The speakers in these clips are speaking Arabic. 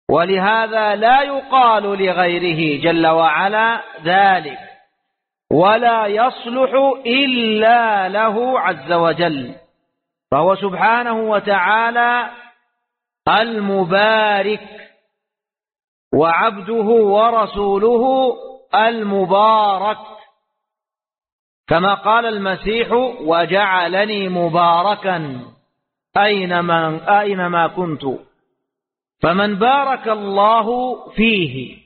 ولهذا لا يقال لغيره جل وعلا ذلك، ولا يصلح إلا له عز وجل. فهو سبحانه وتعالى المبارك، وعبده ورسوله المبارك، كما قال المسيح: وجعلني مباركا أينما كنت. فمن بارك الله فيه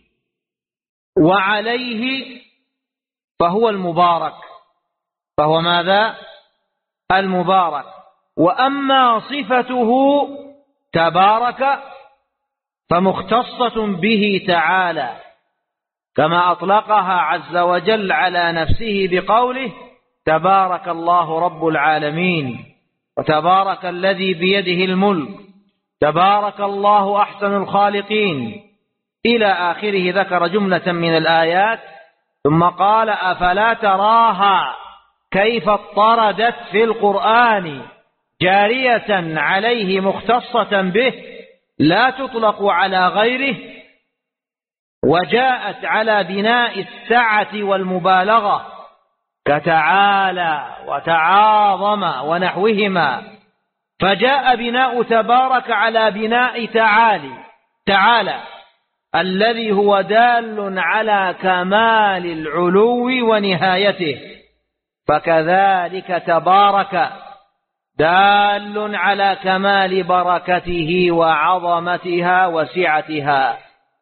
وعليه فهو المبارك، فهو ماذا؟ المبارك. وأما صفته تبارك فمختصة به تعالى، كما أطلقها عز وجل على نفسه بقوله: تبارك الله رب العالمين، وتبارك الذي بيده الملك، تبارك الله أحسن الخالقين، إلى آخره. ذكر جملة من الآيات ثم قال: أفلا تراها كيف اضطردت في القرآن جارية عليه مختصة به لا تطلق على غيره، وجاءت على بناء السعة والمبالغة كتعالى وتعاظم ونحوهما، فجاء بناء تبارك على بناء تعالى الذي هو دال على كمال العلو ونهايته، فكذلك تبارك دال على كمال بركته وعظمتها وسعتها.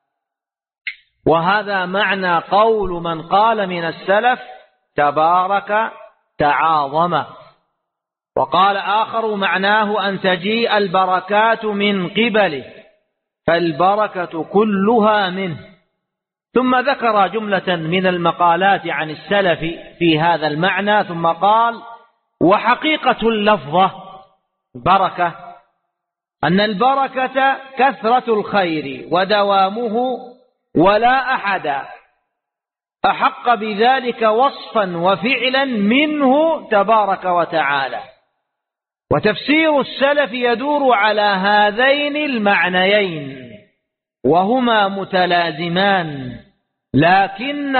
وهذا معنى قول من قال من السلف: تبارك تعاظم. وقال آخر: معناه أن تجيء البركات من قبله، فالبركة كلها منه. ثم ذكر جملة من المقالات عن السلف في هذا المعنى، ثم قال: وحقيقة اللفظة بركة أن البركة كثرة الخير ودوامه، ولا أحد أحق بذلك وصفا وفعلا منه تبارك وتعالى. وتفسير السلف يدور على هذين المعنيين، وهما متلازمان، لكن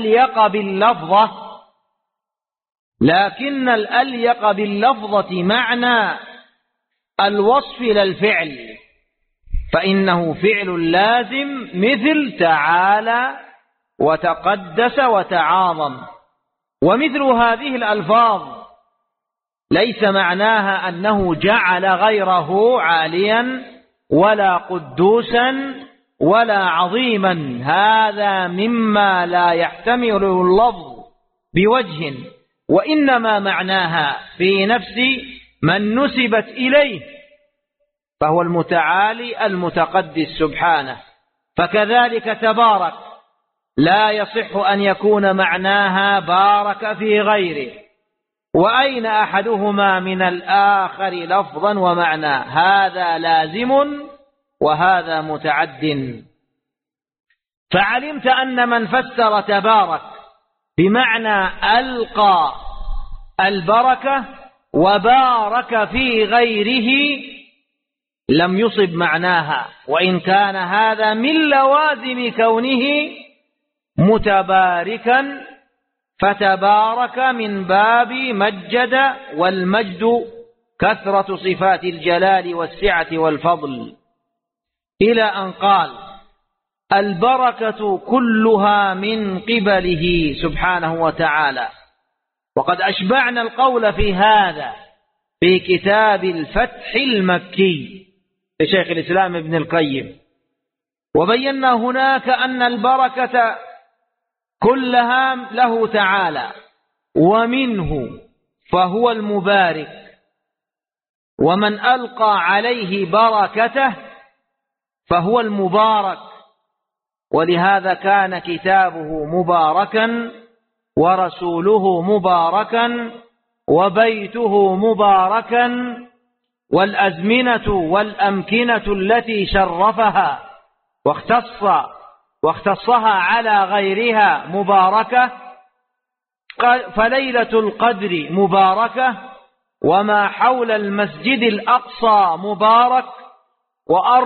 الأليق باللفظة معنى الوصف للفعل، فإنه فعل لازم مثل تعالى وتقدس وتعاظم. ومثل هذه الألفاظ ليس معناها أنه جعل غيره عاليا ولا قدوسا ولا عظيما، هذا مما لا يحتمل اللفظ بوجه، وإنما معناها في نفس من نسبت إليه، فهو المتعالي المتقدس سبحانه. فكذلك تبارك لا يصح أن يكون معناها بارك في غيره، وأين أحدهما من الآخر لفظا ومعنى، هذا لازم وهذا متعد. فعلمت أن من فسر تبارك بمعنى ألقى البركة وبارك في غيره لم يصب معناها، وإن كان هذا من لوازم كونه متباركا، فتبارك من باب مجد، والمجد كثرة صفات الجلال والسعة والفضل، إلى أن قال: البركة كلها من قبله سبحانه وتعالى. وقد أشبعنا القول في هذا في كتاب الفتح المكي لشيخ الإسلام ابن القيم، وبينا هناك أن البركة كلها له تعالى، ومنه فهو المبارك، ومن ألقى عليه بركته فهو المبارك. ولهذا كان كتابه مباركا، ورسوله مباركا، وبيته مباركا، والأزمنة والأمكنة التي شرفها واختصها على غيرها مباركة. فليلة القدر مباركة، وما حول المسجد الأقصى مبارك، وأرض